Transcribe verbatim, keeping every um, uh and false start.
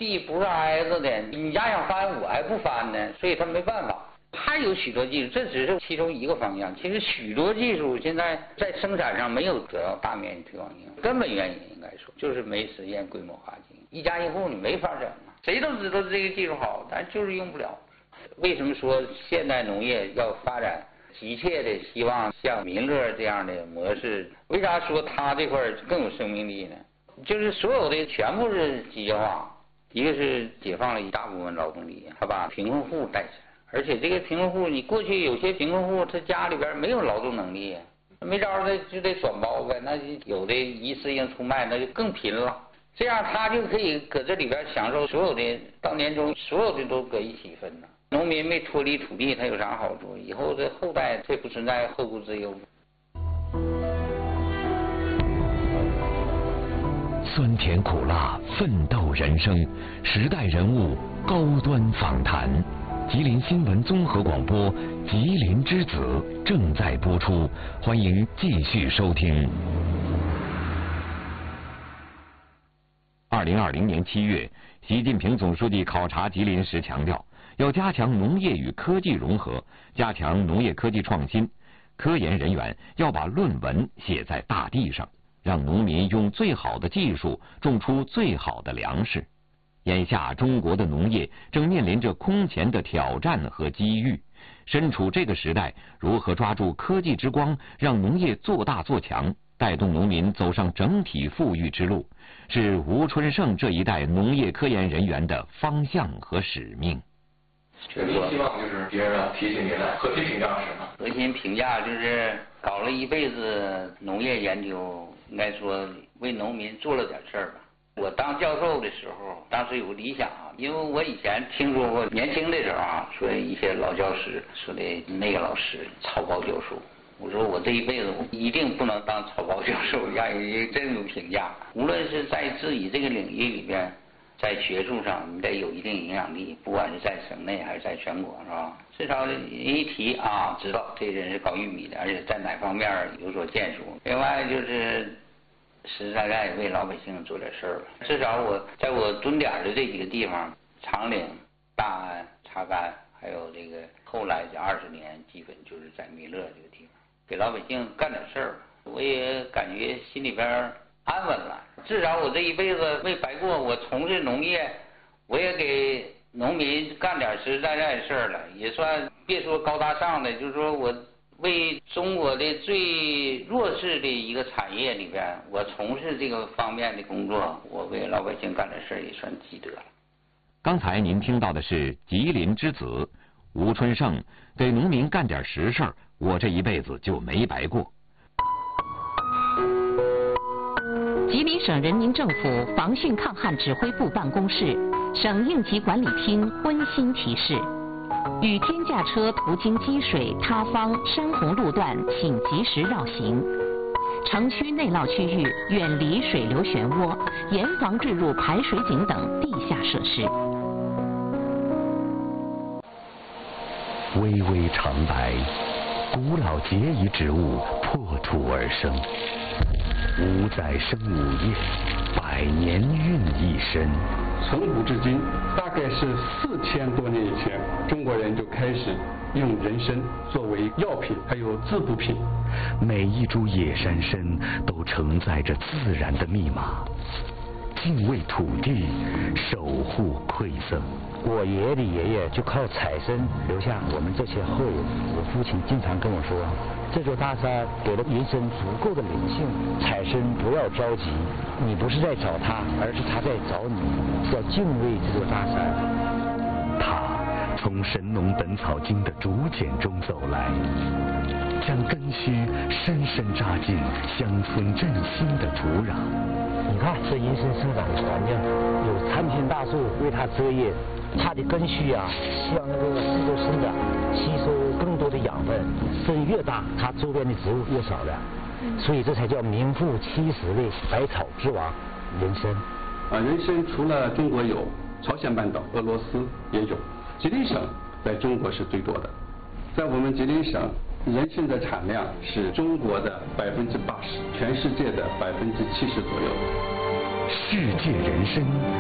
地不是挨着的，你家想翻我还不翻呢，所以他没办法。还有许多技术，这只是其中一个方向。其实许多技术现在在生产上没有得到大面积推广应用，根本原因应该说就是没实现规模化经营，一家一户你没法整啊。谁都知道这个技术好，但就是用不了。为什么说现代农业要发展？急切的希望像民乐这样的模式，为啥说它这块更有生命力呢？就是所有的全部是机械化，一个是解放了一大部分劳动力，他把贫困户带起来。而且这个贫困户，你过去有些贫困户，他家里边没有劳动能力，没招他就得转包呗。那有的一次性出卖，那就更贫了。这样他就可以搁这里边享受所有的，到年终所有的都搁一起分了。农民没脱离土地，他有啥好处？以后这后代这不存在后顾之忧。 酸甜苦辣，奋斗人生，时代人物高端访谈。吉林新闻综合广播《吉林之子》正在播出，欢迎继续收听。二零二零年七月，习近平总书记考察吉林时强调，要加强农业与科技融合，加强农业科技创新。科研人员要把论文写在大地上，让农民用最好的技术种出最好的粮食。眼下，中国的农业正面临着空前的挑战和机遇。身处这个时代，如何抓住科技之光，让农业做大做强，带动农民走上整体富裕之路，是吴春盛这一代农业科研人员的方向和使命。 您希望就是别人提起您来，核心评价是什么？ 核心评价就是搞了一辈子农业研究，应该说为农民做了点事儿吧。我当教授的时候，当时有个理想啊，因为我以前听说过年轻的时候啊，说一些老教师说的那个老师草包教授，我说我这一辈子一定不能当草包教授，让人这种评价。无论是在自己这个领域里边，在学术上你得有一定影响力，不管是在省内还是在全国，是吧？至少人一提啊，知道这人是搞玉米的，而且在哪方面有所建树。另外就是实实在在为老百姓做点事儿吧。至少我在我蹲点的这几个地方，长岭、大安、查干，还有这个后来这二十年，基本就是在弥勒这个地方，给老百姓干点事儿，我也感觉心里边安稳了。至少我这一辈子没白过，我从事农业，我也给农民干点实实在在的事儿了，也算别说高大上的，就是说我为中国的最弱势的一个产业里边，我从事这个方面的工作，我为老百姓干点事儿也算积德了。 刚才您听到的是吉林之子吴春盛，给农民干点实事儿，我这一辈子就没白过。 吉林省人民政府防汛抗旱指挥部办公室、省应急管理厅温馨提示：雨天驾车途经积水、塌方、山洪路段，请及时绕行。城区内涝区域远离水流漩涡，严防坠入排水井等地下设施。 巍巍长白，古老节仪植物破土而生。五载生五叶，百年孕一身。 从古至今，大概是四千多年以前，中国人就开始用人参作为药品，还有滋补品。 每一株野山参都承载着自然的密码，敬畏土地，守护馈赠。 我爷爷的爷爷就靠采参留下我们这些后人。我父亲经常跟我说，这座大山给了人参足够的灵性，采参不要着急，你不是在找它，而是它在找你，要敬畏这座大山。 他从《神农本草经》的竹简中走来，将根须深深扎进乡村振兴的土壤。 你看这人参生长的环境，有参天大树为它遮叶，它的根须啊向那个四周伸展，吸收更多的养分，根越大，它周边的植物越少了，所以这才叫名副其实的百草之王人参。 啊，人参除了中国有，朝鲜半岛、俄罗斯也有，吉林省在中国是最多的。在我们吉林省，人参的产量是中国的百分之八十，全世界的百分之七十左右。 世界人参